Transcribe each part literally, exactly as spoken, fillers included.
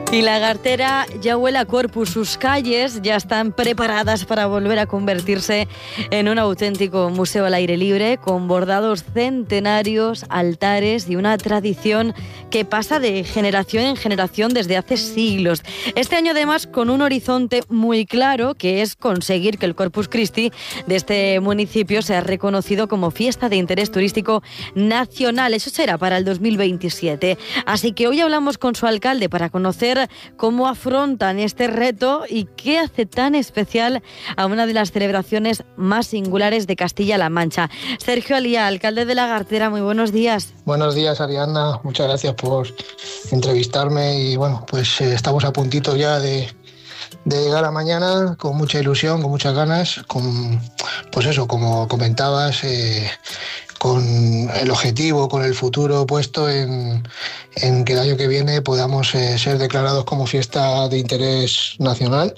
Y la Gartera ya huele a Corpus, sus calles ya están preparadas para volver a convertirse en un auténtico museo al aire libre, con bordados centenarios, altares y una tradición que pasa de generación en generación desde hace siglos. Este año además con un horizonte muy claro, que es conseguir que el Corpus Christi de este municipio sea reconocido como fiesta de interés turístico nacional. Eso será para el dos mil veintisiete. Así que hoy hablamos con su alcalde para conocer cómo afrontan este reto y qué hace tan especial a una de las celebraciones más singulares de Castilla-La Mancha. Sergio Alía, alcalde de la Gartera, muy buenos días. Buenos días, Ariadna. Muchas gracias por entrevistarme y bueno, pues eh, estamos a puntito ya de, de llegar a mañana con mucha ilusión, con muchas ganas, con, pues eso, como comentabas, eh, con el objetivo, con el futuro puesto en, en que el año que viene podamos eh, ser declarados como fiesta de interés nacional.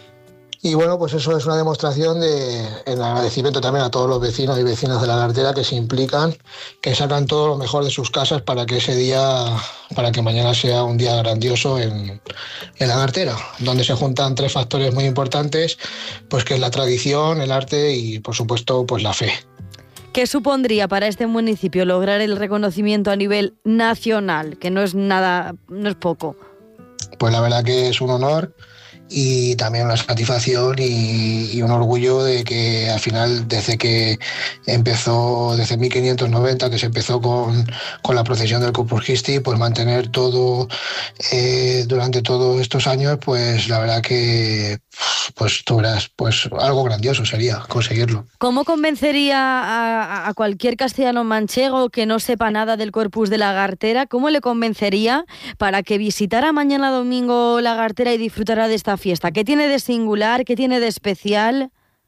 Y bueno, pues eso es una demostración de en agradecimiento también a todos los vecinos y vecinas de la Gartera que se implican, que sacan todo lo mejor de sus casas para que ese día, para que mañana sea un día grandioso en, en la Gartera, donde se juntan tres factores muy importantes, pues que es la tradición, el arte y por supuesto pues la fe. ¿Qué supondría para este municipio lograr el reconocimiento a nivel nacional, que no es nada, no es poco? Pues la verdad que es un honor y también una satisfacción y, y un orgullo de que al final, desde que empezó, desde mil quinientos noventa, que se empezó con, con la procesión del Corpus Christi, pues mantener todo eh, durante todos estos años, pues la verdad que pues tú verás, pues algo grandioso sería conseguirlo. ¿Cómo convencería a, a cualquier castellano manchego que no sepa nada del Corpus de la Gartera? ¿Cómo le convencería para que visitara mañana domingo la Gartera y disfrutara de esta fiesta? ¿Qué tiene de singular? ¿Qué tiene de especial?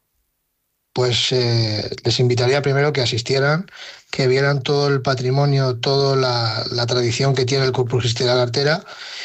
Pues eh, les invitaría primero que asistieran, que vieran todo el patrimonio, toda la, la tradición que tiene el Corpus Christi de la Gartera,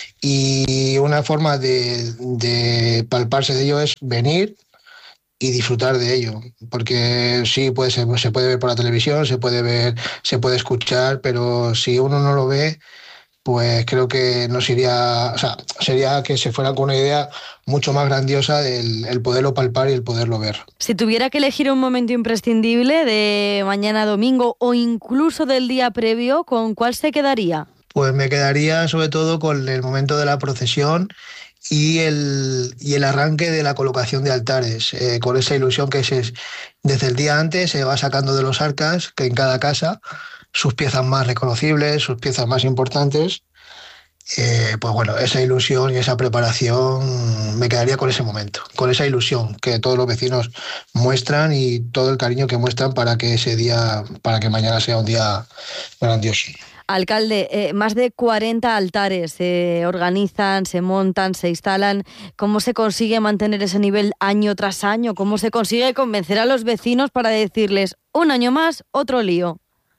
y una forma de, de palparse de ello es venir y disfrutar de ello, porque sí, puede ser, se puede ver por la televisión, se puede ver, se puede escuchar, pero si uno no lo ve, pues creo que nos iría, o sea, sería que se fuera con una idea mucho más grandiosa del el poderlo palpar y el poderlo ver. Si tuviera que elegir un momento imprescindible de mañana domingo o incluso del día previo, ¿con cuál se quedaría? Pues me quedaría sobre todo con el momento de la procesión y el, y el arranque de la colocación de altares, eh, con esa ilusión que se, desde el día antes se va sacando de los arcas, que en cada casa sus piezas más reconocibles, sus piezas más importantes. Eh, pues bueno, esa ilusión y esa preparación, me quedaría con ese momento, con esa ilusión que todos los vecinos muestran y todo el cariño que muestran para que ese día, para que mañana sea un día grandioso. Alcalde, eh, más de cuarenta altares se organizan, se montan, se instalan. ¿Cómo se consigue mantener ese nivel año tras año? ¿Cómo se consigue convencer a los vecinos para decirles un año más, otro lío?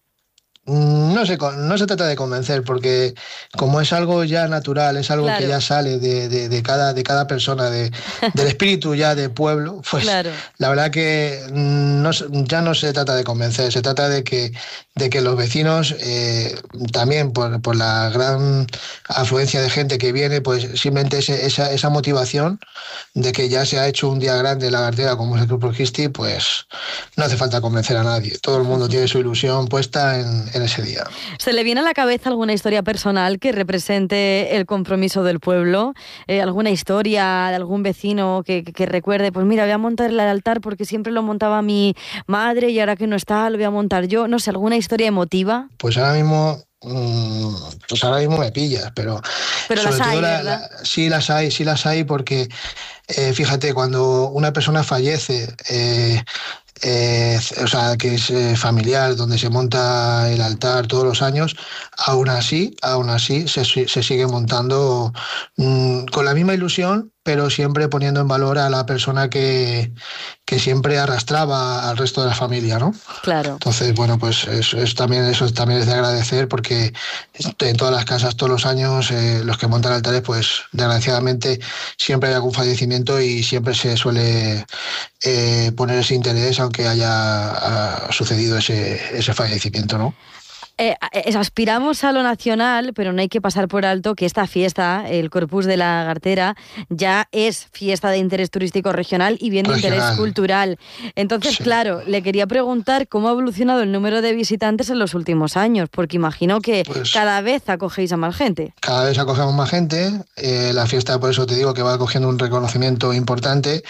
No se, no se trata de convencer, porque como es algo ya natural, es algo claro. que ya sale de, de, de, cada, de cada persona, de, del espíritu ya de pueblo, pues claro. La verdad que no, ya no se trata de convencer, se trata de que, de que los vecinos, eh, también por, por la gran afluencia de gente que viene, pues simplemente ese, esa, esa motivación de que ya se ha hecho un día grande en la Gartera como es el Corpus Christi, pues no hace falta convencer a nadie, todo el mundo tiene su ilusión puesta en en ese día. ¿Se le viene a la cabeza alguna historia personal que represente el compromiso del pueblo? Eh, ¿Alguna historia de algún vecino que, que, que recuerde, pues mira, voy a montar el altar porque siempre lo montaba mi madre y ahora que no está lo voy a montar yo? No sé, ¿alguna historia emotiva? Pues ahora mismo... pues ahora mismo me pillas, pero, pero sobre las hay, todo la, ¿verdad? La, sí las hay, sí las hay porque eh, fíjate, cuando una persona fallece, eh, eh, o sea, que es eh, familiar, donde se monta el altar todos los años, aún así, aún así se, se sigue montando mmm, con la misma ilusión, pero siempre poniendo en valor a la persona que, que siempre arrastraba al resto de la familia, ¿no? Claro. Entonces, bueno, pues eso es también, eso también es de agradecer, porque en todas las casas, todos los años, eh, los que montan altares, pues desgraciadamente siempre hay algún fallecimiento y siempre se suele eh, poner ese interés, aunque haya ha sucedido ese, ese fallecimiento, ¿no? Eh, eh, aspiramos a lo nacional, pero no hay que pasar por alto que esta fiesta, el Corpus de la Gartera, ya es fiesta de interés turístico regional y bien de regional. interés cultural. Entonces, Sí. claro, le quería preguntar cómo ha evolucionado el número de visitantes en los últimos años, porque imagino que Pues, cada vez acogéis a más gente. Cada vez acogemos más gente, eh, la fiesta, por eso te digo que va cogiendo un reconocimiento importante.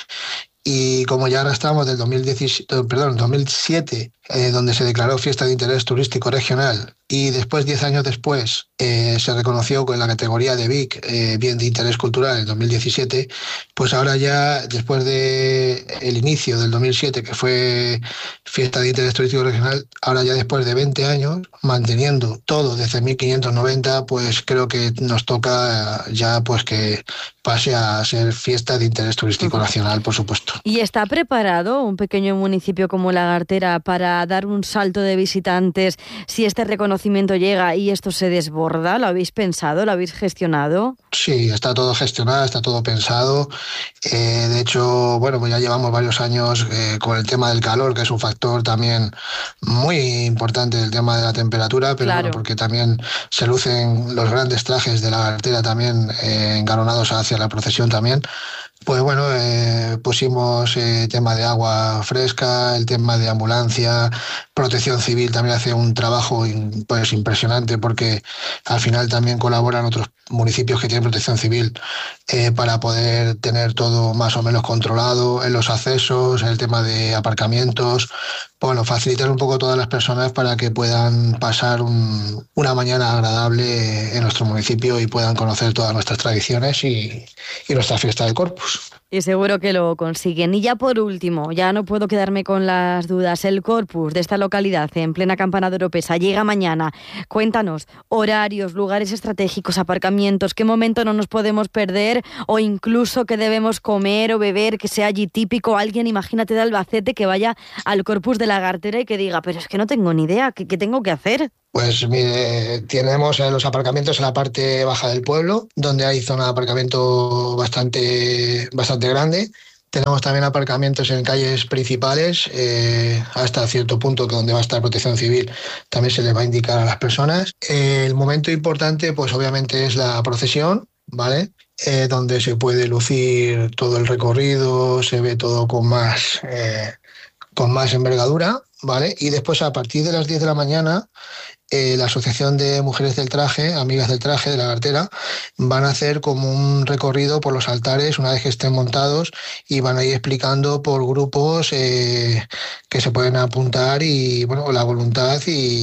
Y como ya arrastramos del dos mil diecisiete, perdón, dos mil siete, eh, donde se declaró fiesta de interés turístico regional, y después, diez años después, eh, se reconoció con la categoría de B I C, eh, bien de interés cultural, en dos mil diecisiete, pues ahora ya, después de el inicio del dos mil siete, que fue fiesta de interés turístico regional, ahora ya después de veinte años, manteniendo todo desde mil quinientos noventa, pues creo que nos toca ya pues que pase a ser fiesta de interés turístico nacional, por supuesto. ¿Y está preparado un pequeño municipio como La Gartera para dar un salto de visitantes si este reconocimiento llega y esto se desborda? ¿Lo habéis pensado? ¿Lo habéis gestionado? Sí, está todo gestionado, está todo pensado. Eh, de hecho, bueno, pues ya llevamos varios años eh, con el tema del calor, que es un factor también muy importante, el tema de la temperatura, pero Claro. bueno, porque también se lucen los grandes trajes de La Gartera también eh, engaronados hacia la procesión también. Pues bueno, eh, pusimos eh, tema de agua fresca, el tema de ambulancia, Protección Civil también hace un trabajo in, pues impresionante, porque al final también colaboran otros municipios que tienen Protección Civil eh, para poder tener todo más o menos controlado en los accesos, el tema de aparcamientos. Bueno, facilitar un poco a todas las personas para que puedan pasar un, una mañana agradable en nuestro municipio y puedan conocer todas nuestras tradiciones y, y nuestra fiesta del Corpus. Y seguro que lo consiguen. Y ya por último, ya no puedo quedarme con las dudas. El Corpus de esta localidad, en plena campana de Oropesa, llega mañana. Cuéntanos, horarios, lugares estratégicos, aparcamientos, qué momento no nos podemos perder o incluso qué debemos comer o beber, que sea allí típico. Alguien, imagínate, de Albacete que vaya al Corpus de la Gartera y que diga, pero es que no tengo ni idea, ¿qué, qué tengo que hacer? Pues mire, tenemos los aparcamientos en la parte baja del pueblo, donde hay zona de aparcamiento bastante, bastante grande. Tenemos también aparcamientos en calles principales, eh, hasta cierto punto que donde va a estar Protección Civil también se les va a indicar a las personas. Eh, el momento importante, pues obviamente es la procesión, ¿vale? Eh, donde se puede lucir todo el recorrido, se ve todo con más, eh, con más envergadura, ¿vale? Y después, a partir de las diez de la mañana, Eh, la Asociación de Mujeres del Traje, Amigas del Traje de la Gartera, van a hacer como un recorrido por los altares una vez que estén montados y van a ir explicando por grupos eh, que se pueden apuntar y bueno, la voluntad,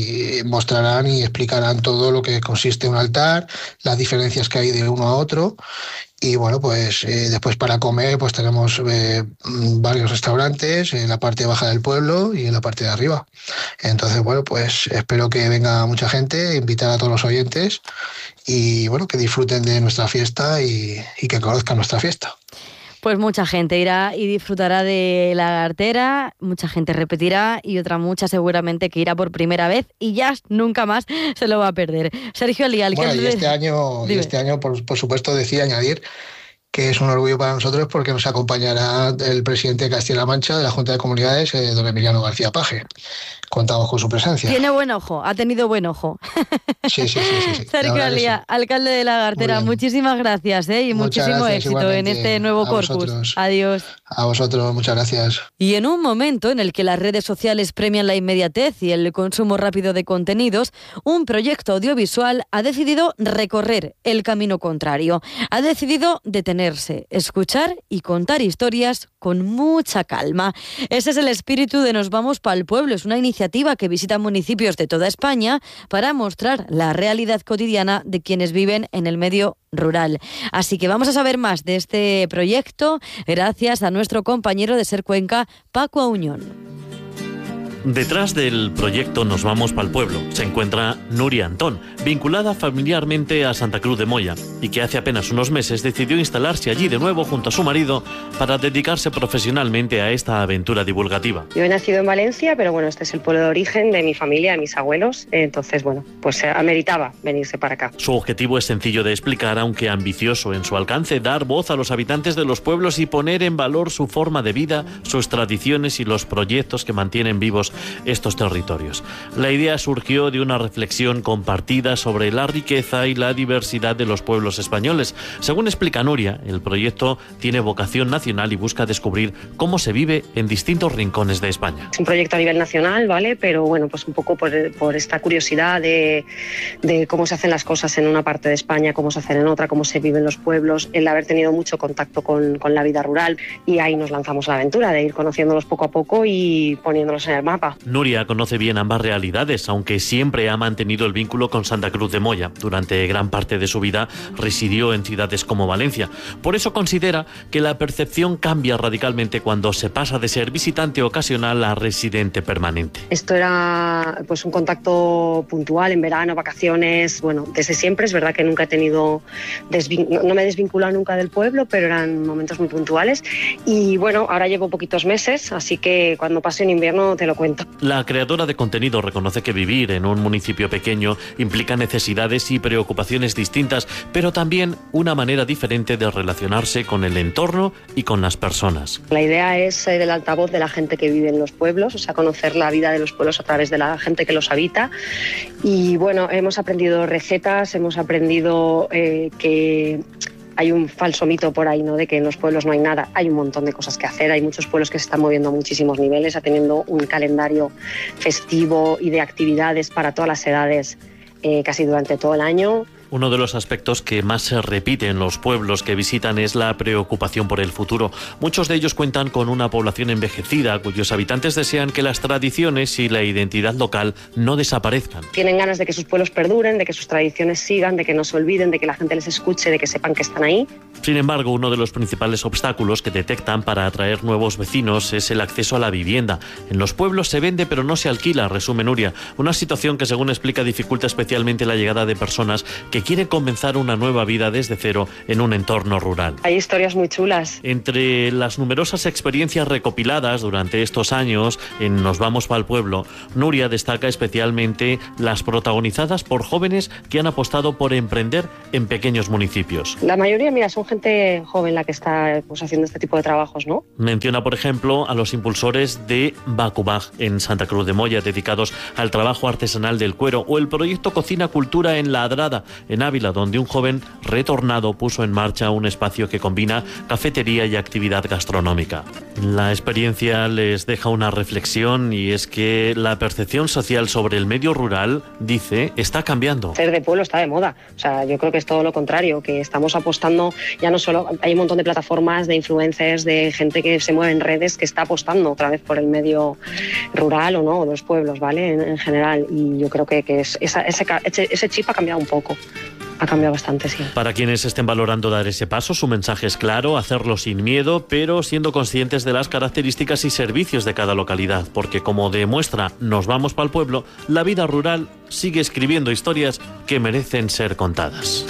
y mostrarán y explicarán todo lo que consiste un altar, las diferencias que hay de uno a otro. Y bueno, pues eh, después para comer pues tenemos eh, varios restaurantes en la parte baja del pueblo y en la parte de arriba. Entonces, bueno, pues espero que venga mucha gente, invitar a todos los oyentes y bueno, que disfruten de nuestra fiesta y, y que conozcan nuestra fiesta. Pues mucha gente irá y disfrutará de la Gartera, mucha gente repetirá y otra mucha seguramente que irá por primera vez y ya nunca más se lo va a perder. Sergio Alí, alcalde... Bueno, y este año, y este año por, por supuesto, decía añadir que es un orgullo para nosotros porque nos acompañará el presidente de Castilla-La Mancha de la Junta de Comunidades, eh, don Emiliano García Paje. Contamos con su presencia. Tiene buen ojo, ha tenido buen ojo. Sí, sí, sí. sí, sí. Sergio Alía, sí. Alcalde de la Gartera, muchísimas gracias ¿eh? y muchas muchísimo gracias, éxito en este nuevo a Corpus. Vosotros. Adiós. A vosotros, muchas gracias. Y en un momento en el que las redes sociales premian la inmediatez y el consumo rápido de contenidos, un proyecto audiovisual ha decidido recorrer el camino contrario. Ha decidido detenerse, escuchar y contar historias con mucha calma. Ese es el espíritu de Nos Vamos Pa'l Pueblo. Es una iniciativa que visita municipios de toda España para mostrar la realidad cotidiana de quienes viven en el medio rural. Así que vamos a saber más de este proyecto gracias a nuestro compañero de Ser Cuenca, Paco Auñón. Detrás del proyecto Nos Vamos Pa'l Pueblo se encuentra Nuria Antón, vinculada familiarmente a Santa Cruz de Moya y que hace apenas unos meses decidió instalarse allí de nuevo junto a su marido para dedicarse profesionalmente a esta aventura divulgativa. Yo he nacido en Valencia, pero bueno, este es el pueblo de origen de mi familia, de mis abuelos, entonces bueno, pues ameritaba venirse para acá. Su objetivo es sencillo de explicar, aunque ambicioso en su alcance: dar voz a los habitantes de los pueblos y poner en valor su forma de vida, sus tradiciones y los proyectos que mantienen vivos todos estos territorios. La idea surgió de una reflexión compartida sobre la riqueza y la diversidad de los pueblos españoles. Según explica Nuria, el proyecto tiene vocación nacional y busca descubrir cómo se vive en distintos rincones de España. Es un proyecto a nivel nacional, ¿vale? Pero bueno, pues un poco por, por esta curiosidad de, de cómo se hacen las cosas en una parte de España, cómo se hacen en otra, cómo se viven los pueblos, el haber tenido mucho contacto con, con la vida rural, y ahí nos lanzamos a la aventura de ir conociéndolos poco a poco y poniéndolos en el mapa. Nuria conoce bien ambas realidades, aunque siempre ha mantenido el vínculo con Santa Cruz de Moya. Durante gran parte de su vida residió en ciudades como Valencia. Por eso considera que la percepción cambia radicalmente cuando se pasa de ser visitante ocasional a residente permanente. Esto era pues un contacto puntual en verano, vacaciones, bueno, desde siempre. Es verdad que nunca he tenido, desvin- no me he desvinculado nunca del pueblo, pero eran momentos muy puntuales. Y bueno, ahora llevo poquitos meses, así que cuando pase un invierno te lo cuento. La creadora de contenido reconoce que vivir en un municipio pequeño implica necesidades y preocupaciones distintas, pero también una manera diferente de relacionarse con el entorno y con las personas. La idea es ser el altavoz de la gente que vive en los pueblos, o sea, conocer la vida de los pueblos a través de la gente que los habita. Y bueno, hemos aprendido recetas, hemos aprendido eh, que hay un falso mito por ahí, ¿no?, de que en los pueblos no hay nada. Hay un montón de cosas que hacer, hay muchos pueblos que se están moviendo a muchísimos niveles, teniendo un calendario festivo y de actividades para todas las edades eh, casi durante todo el año. Uno de los aspectos que más se repite en los pueblos que visitan es la preocupación por el futuro. Muchos de ellos cuentan con una población envejecida, cuyos habitantes desean que las tradiciones y la identidad local no desaparezcan. Tienen ganas de que sus pueblos perduren, de que sus tradiciones sigan, de que no se olviden, de que la gente les escuche, de que sepan que están ahí. Sin embargo, uno de los principales obstáculos que detectan para atraer nuevos vecinos es el acceso a la vivienda. En los pueblos se vende pero no se alquila, resume Nuria. Una situación que, según explica, dificulta especialmente la llegada de personas que quieren comenzar una nueva vida desde cero en un entorno rural. Hay historias muy chulas. Entre las numerosas experiencias recopiladas durante estos años en Nos vamos pa'l pueblo, Nuria destaca especialmente las protagonizadas por jóvenes que han apostado por emprender en pequeños municipios. La mayoría, mira, son gente joven la que está pues, haciendo este tipo de trabajos, ¿no? Menciona, por ejemplo, a los impulsores de Bacubag en Santa Cruz de Moya, dedicados al trabajo artesanal del cuero, o el proyecto Cocina Cultura en La Adrada, en Ávila, donde un joven retornado puso en marcha un espacio que combina cafetería y actividad gastronómica. La experiencia les deja una reflexión, y es que la percepción social sobre el medio rural, dice, está cambiando. Ser de pueblo está de moda. O sea, yo creo que es todo lo contrario, que estamos apostando, ya no solo, hay un montón de plataformas, de influencers, de gente que se mueve en redes, que está apostando otra vez por el medio rural o no, o los pueblos, ¿vale? En, en general. Y yo creo que, que es, esa, ese, ese chip ha cambiado un poco. Ha cambiado bastante, sí. Para quienes estén valorando dar ese paso, su mensaje es claro: hacerlo sin miedo, pero siendo conscientes de las características y servicios de cada localidad, porque, como demuestra Nos vamos pa'l pueblo, la vida rural sigue escribiendo historias que merecen ser contadas.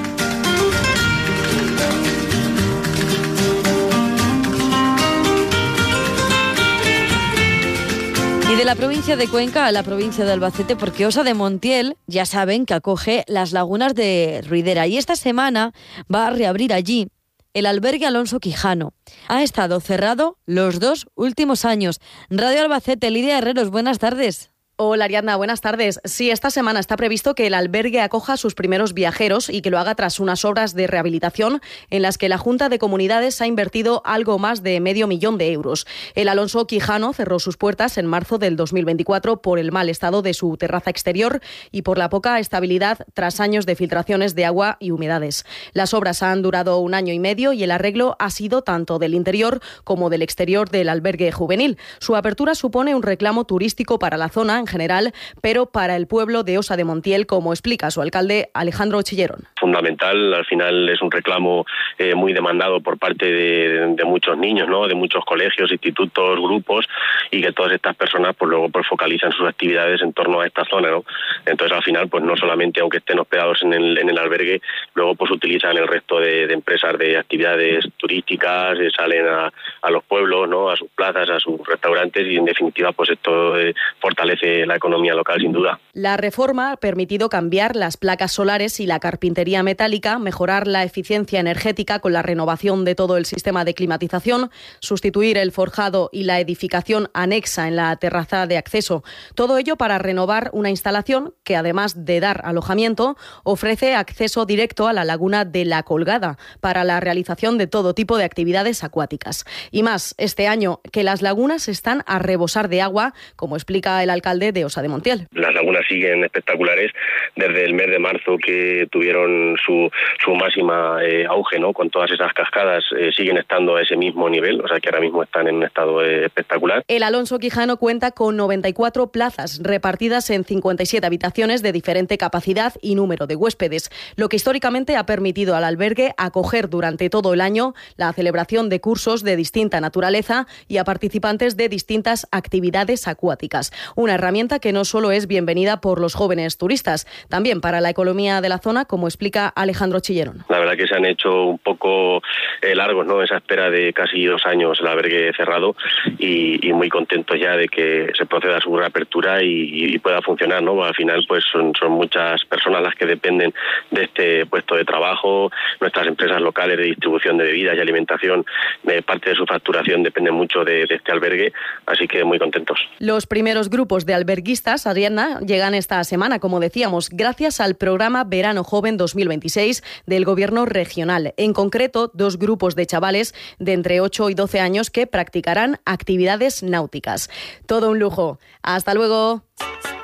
Y de la provincia de Cuenca a la provincia de Albacete, porque Osa de Montiel, ya saben, que acoge las lagunas de Ruidera, y esta semana va a reabrir allí el albergue Alonso Quijano. Ha estado cerrado los dos últimos años. Radio Albacete, Lidia Herreros, buenas tardes. Hola, Ariadna, buenas tardes. Sí, esta semana está previsto que el albergue acoja a sus primeros viajeros y que lo haga tras unas obras de rehabilitación en las que la Junta de Comunidades ha invertido algo más de medio millón de euros. El Alonso Quijano cerró sus puertas en marzo del dos mil veinticuatro por el mal estado de su terraza exterior y por la poca estabilidad tras años de filtraciones de agua y humedades. Las obras han durado un año y medio y el arreglo ha sido tanto del interior como del exterior del albergue juvenil. Su apertura supone un reclamo turístico para la zona en general, pero para el pueblo de Osa de Montiel, como explica su alcalde Alejandro Chillerón. Fundamental, al final es un reclamo eh, muy demandado por parte de, de muchos niños, ¿no?, de muchos colegios, institutos, grupos, y que todas estas personas pues luego pues focalizan sus actividades en torno a esta zona, ¿no? Entonces al final pues no solamente aunque estén hospedados en el, en el albergue, luego pues utilizan el resto de, de empresas de actividades turísticas, eh, salen a, a los pueblos, ¿no?, a sus plazas, a sus restaurantes, y en definitiva pues esto eh, fortalece la economía local sin duda. La reforma ha permitido cambiar las placas solares y la carpintería metálica, mejorar la eficiencia energética con la renovación de todo el sistema de climatización, sustituir el forjado y la edificación anexa en la terraza de acceso. Todo ello para renovar una instalación que, además de dar alojamiento, ofrece acceso directo a la laguna de La Colgada para la realización de todo tipo de actividades acuáticas. Y más, este año que las lagunas están a rebosar de agua, como explica el alcalde de Osa de Montiel. Las lagunas siguen espectaculares desde el mes de marzo, que tuvieron su, su máxima eh, auge, ¿no? Con todas esas cascadas eh, siguen estando a ese mismo nivel, o sea que ahora mismo están en un estado eh, espectacular. El Alonso Quijano cuenta con noventa y cuatro plazas repartidas en cincuenta y siete habitaciones de diferente capacidad y número de huéspedes, lo que históricamente ha permitido al albergue acoger durante todo el año la celebración de cursos de distinta naturaleza y a participantes de distintas actividades acuáticas. Una herramienta que no solo es bienvenida por los jóvenes turistas, también para la economía de la zona, como explica Alejandro Chillerón. La verdad que se han hecho un poco eh, largos, ¿no? Esa espera de casi dos años el albergue cerrado y, y muy contentos ya de que se proceda a su reapertura y, y pueda funcionar, ¿no? Al final pues son, son muchas personas las que dependen de este puesto de trabajo. Nuestras empresas locales de distribución de bebidas y alimentación, eh, parte de su facturación depende mucho de, de este albergue, así que muy contentos. Los primeros grupos de alberguistas, Ariadna, llegan esta semana, como decíamos, gracias al programa Verano Joven dos mil veintiséis del Gobierno regional. En concreto, dos grupos de chavales de entre ocho y doce años que practicarán actividades náuticas. Todo un lujo. ¡Hasta luego!